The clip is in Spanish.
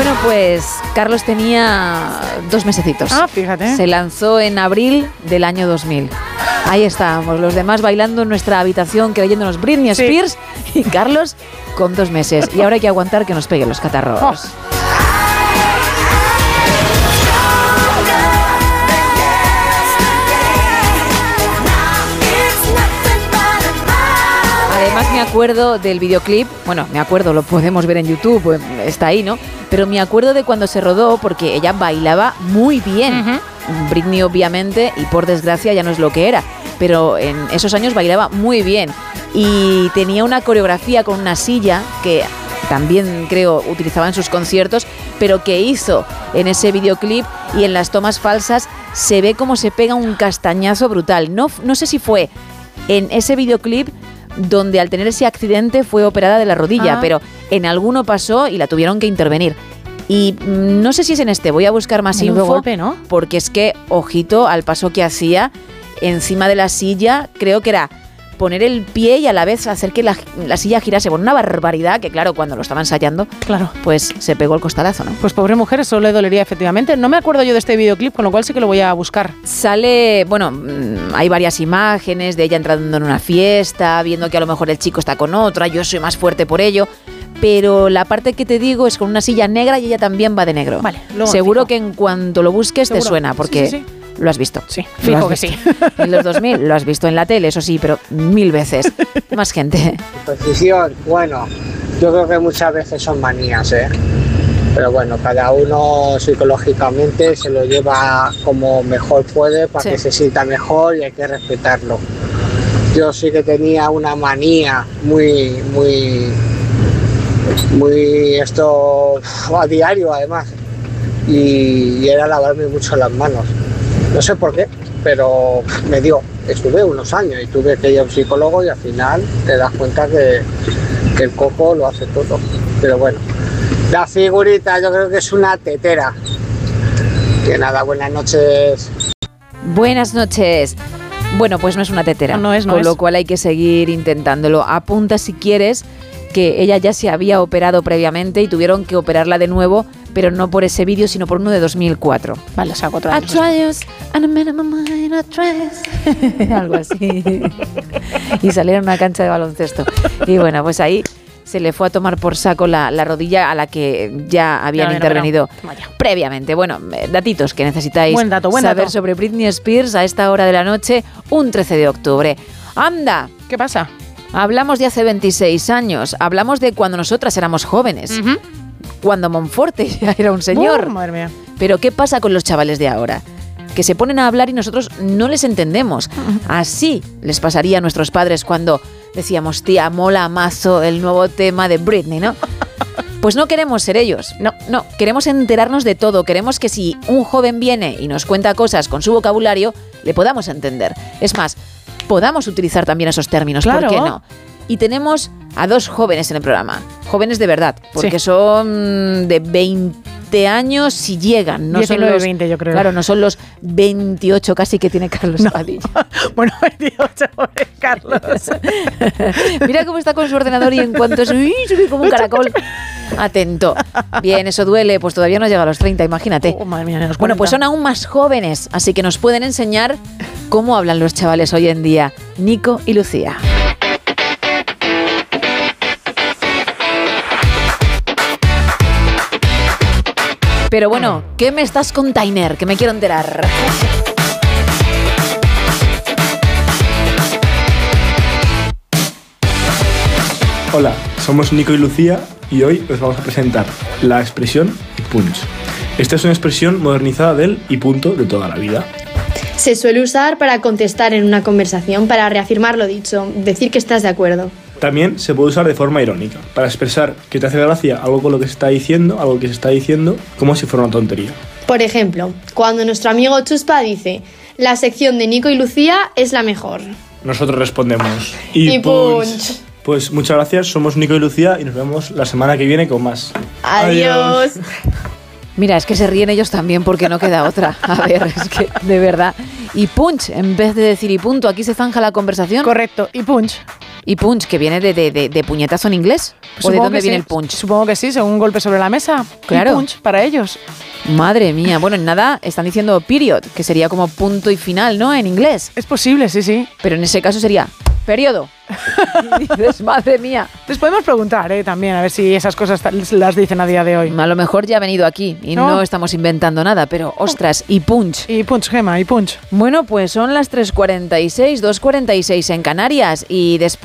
Bueno, pues Carlos tenía 2 mesecitos. Ah, fíjate. Se lanzó en abril del año 2000. Ahí estábamos, los demás bailando en nuestra habitación, creyéndonos Britney Spears, y Carlos con 2 meses. Y ahora hay que aguantar que nos peguen los catarros. Oh. Además me acuerdo del videoclip, bueno, me acuerdo, lo podemos ver en YouTube, está ahí, ¿no? Pero me acuerdo de cuando se rodó porque ella bailaba muy bien. Uh-huh. Britney obviamente, y por desgracia ya no es lo que era, pero en esos años bailaba muy bien. Y tenía una coreografía con una silla que también creo utilizaba en sus conciertos, pero que hizo en ese videoclip, y en las tomas falsas se ve cómo se pega un castañazo brutal. No sé si fue en ese videoclip donde al tener ese accidente fue operada de la rodilla, pero en alguno pasó y la tuvieron que intervenir. Y no sé si es en este, voy a buscar más info, golpe, ¿no? Porque es que, ojito al paso que hacía encima de la silla, creo que era poner el pie y a la vez hacer que la silla girase. Bueno, una barbaridad que, claro, cuando lo estaba ensayando, pues se pegó el costalazo, ¿no? Pues pobre mujer, eso le dolería efectivamente. No me acuerdo yo de este videoclip, con lo cual sí que lo voy a buscar. Sale, bueno, hay varias imágenes de ella entrando en una fiesta, viendo que a lo mejor el chico está con otra, yo soy más fuerte por ello, pero la parte que te digo es con una silla negra y ella también va de negro. Vale, seguro que en cuanto lo busques te suena, porque... Sí. Lo has visto. Sí, fijo que sí. En los 2000 lo has visto en la tele, eso sí, pero 1000 veces. Más gente. Precisión, bueno, yo creo que muchas veces son manías, ¿eh? Pero bueno, cada uno psicológicamente se lo lleva como mejor puede para que se sienta mejor, y hay que respetarlo. Yo sí que tenía una manía muy esto a diario además, y era lavarme mucho las manos. No sé por qué, pero me dio. Estuve unos años y tuve que ir a un psicólogo, y al final te das cuenta que el coco lo hace todo. Pero bueno, la figurita yo creo que es una tetera. Que nada, buenas noches. Buenas noches. Bueno, pues no es una tetera, con lo cual hay que seguir intentándolo. Apunta si quieres que ella ya se había operado previamente y tuvieron que operarla de nuevo, pero no por ese vídeo, sino por uno de 2004. Vale, o sea, 4 años. Algo así. Y salieron a una cancha de baloncesto. Y bueno, pues ahí se le fue a tomar por saco la rodilla a la que ya habían intervenido previamente. Bueno, datitos que necesitáis saber sobre Britney Spears a esta hora de la noche, un 13 de octubre. ¡Anda! ¿Qué pasa? Hablamos de hace 26 años, hablamos de cuando nosotras éramos jóvenes, cuando Monforte ya era un señor. Madre mía. Pero ¿qué pasa con los chavales de ahora? Que se ponen a hablar y nosotros no les entendemos. Así les pasaría a nuestros padres cuando decíamos, tía, mola mazo el nuevo tema de Britney, ¿no? Pues no queremos ser ellos, no, queremos enterarnos de todo, queremos que si un joven viene y nos cuenta cosas con su vocabulario, le podamos entender. Es más, podamos utilizar también esos términos, ¿por qué no? Y tenemos a 2 jóvenes en el programa, jóvenes de verdad, porque son de 20 años si llegan, no 19, son los 20, yo creo. Claro, no son los 28 casi que tiene Carlos Padilla. Bueno, 28 pobre Carlos. Mira cómo está con su ordenador y en cuanto sube como un caracol. Atento. Bien, eso duele, pues todavía no llega a los 30, imagínate. Madre mía, bueno, pues son aún más jóvenes, así que nos pueden enseñar cómo hablan los chavales hoy en día. Nico y Lucía. Pero bueno, ¿qué me estás con Tainer? Que me quiero enterar. Hola, somos Nico y Lucía y hoy os vamos a presentar la expresión y punch. Esta es una expresión modernizada del y punto de toda la vida. Se suele usar para contestar en una conversación, para reafirmar lo dicho, decir que estás de acuerdo. También se puede usar de forma irónica, para expresar que te hace gracia algo con lo que se está diciendo, algo que se está diciendo, como si fuera una tontería. Por ejemplo, cuando nuestro amigo Chuspa dice, la sección de Nico y Lucía es la mejor. Nosotros respondemos, y punch. Pues muchas gracias, somos Nico y Lucía y nos vemos la semana que viene con más. Adiós. Mira, es que se ríen ellos también porque no queda otra. A ver, es que de verdad. Y punch, en vez de decir y punto, aquí se zanja la conversación. Correcto, y punch. Y punch, que viene de puñetazo en inglés. ¿O de dónde viene el punch? Supongo que sí, según un golpe sobre la mesa. Claro. Y punch para ellos. Madre mía. Bueno, en nada están diciendo period, que sería como punto y final, ¿no? En inglés. Es posible, sí. Pero en ese caso sería periodo. Y dices, madre mía. Les podemos preguntar también, a ver si esas cosas las dicen a día de hoy. A lo mejor ya ha venido aquí y no estamos inventando nada, pero ostras, y punch. Y punch, Gemma, y punch. Bueno, pues son las 3:46, 2:46 en Canarias y después